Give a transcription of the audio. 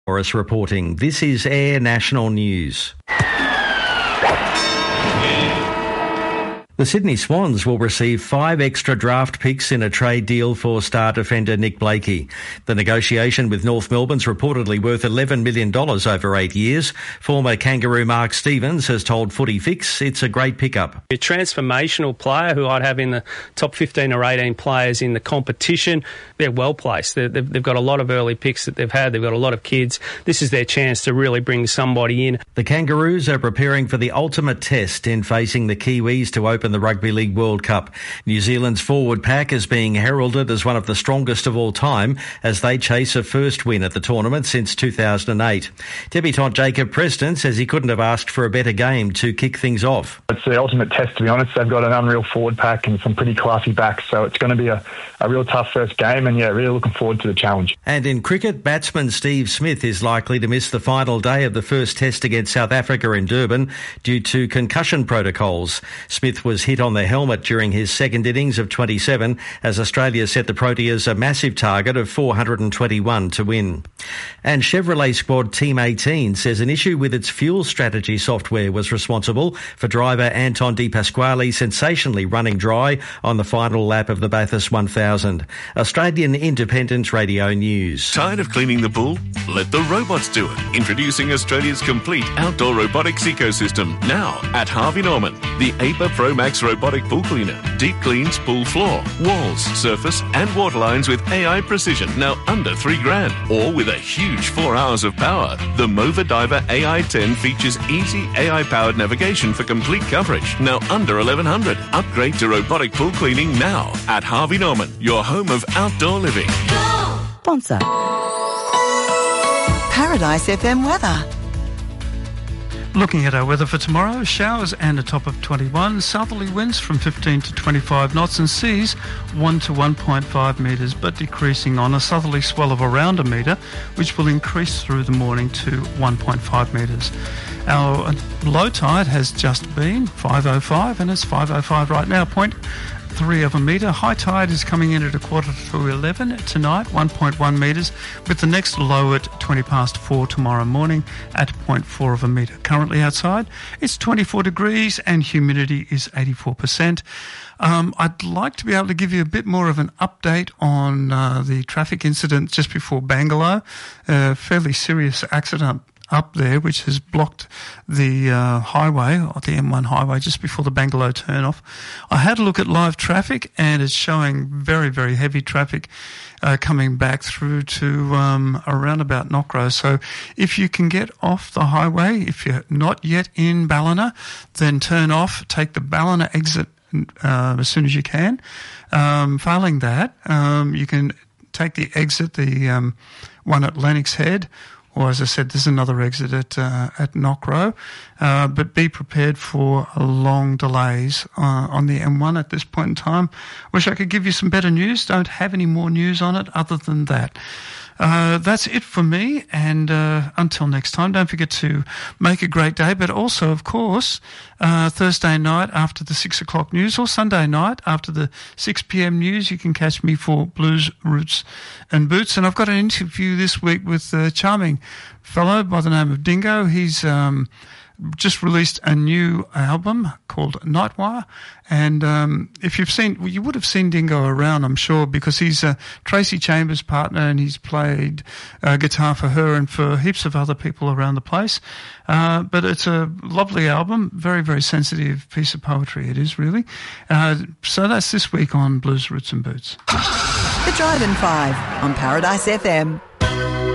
Morris reporting. This is Air National News. The Sydney Swans will receive 5 extra draft picks in a trade deal for star defender Nick Blakey. The negotiation with North Melbourne's reportedly worth $11 million over 8 years. Former Kangaroo Mark Stevens has told Footy Fix it's a great pickup. A transformational player who I'd have in the top 15 or 18 players in the competition. They're well placed. They've got a lot of early picks that they've had. They've got a lot of kids. This is their chance to really bring somebody in. The Kangaroos are preparing for the ultimate test in facing the Kiwis to open the Rugby League World Cup. New Zealand's forward pack is being heralded as one of the strongest of all time as they chase a first win at the tournament since 2008. Debutant Jacob Preston says he couldn't have asked for a better game to kick things off. It's the ultimate test, to be honest. They've got an unreal forward pack and some pretty classy backs, so it's going to be a real tough first game, and really looking forward to the challenge. And in cricket, batsman Steve Smith is likely to miss the final day of the first test against South Africa in Durban due to concussion protocols. Smith was hit on the helmet during his second innings of 27 as Australia set the Proteas a massive target of 421 to win. And Chevrolet squad Team 18 says an issue with its fuel strategy software was responsible for driver Anton De Pasquale sensationally running dry on the final lap of the Bathurst 1000. Australian Independent Radio News. Tired of cleaning the pool? Let the robots do it. Introducing Australia's complete outdoor robotics ecosystem now at Harvey Norman. The APA Pro Max robotic pool cleaner. Deep cleans pool floor, walls, surface and water lines with AI precision. Now under $3,000 or with a huge 4 hours of power. The Mova Diver AI-10 features easy AI-powered navigation for complete coverage. Now under $1,100. Upgrade to robotic pool cleaning now at Harvey Norman, your home of outdoor living. Sponsor. Paradise FM weather. Looking at our weather for tomorrow, showers and a top of 21, southerly winds from 15 to 25 knots and seas 1 to 1.5 metres, but decreasing on a southerly swell of around a metre, which will increase through the morning to 1.5 metres. Our low tide has just been 5:05 and it's 5:05 right now, 0.3 of a metre. High tide is coming in at 11:15 tonight, 1.1 metres, with the next low at 4:20 tomorrow morning at 0.4 of a metre. Currently outside, it's 24 degrees and humidity is 84%. I'd like to be able to give you a bit more of an update on the traffic incident just before Bangalore. A fairly serious accident up there, which has blocked the highway, or the M1 highway, just before the Bangalore turnoff. I had a look at live traffic, and it's showing very, very heavy traffic coming back through to around about Knockrow. So if you can get off the highway, if you're not yet in Ballina, then turn off, take the Ballina exit as soon as you can. Failing that, you can take the exit, the one at Lennox Head, or as I said, there's another exit at Knockrow, but be prepared for long delays on the M1 at this point in time. Wish I could give you some better news. Don't have any more news on it other than that. That's it for me, and until next time, don't forget to make a great day, but also, of course, Thursday night after the 6 o'clock news, or Sunday night after the 6 p.m. news, you can catch me for Blues, Roots and Boots. And I've got an interview this week with a charming fellow by the name of Dingo. He's just released a new album called Nightwire, and if you've seen, well, you would have seen Dingo around, I'm sure, because he's Tracy Chambers' partner, and he's played guitar for her and for heaps of other people around the place. But it's a lovely album, very, very sensitive piece of poetry it is, really. So that's this week on Blues, Roots and Boots. The Drive-In 5 on Paradise FM.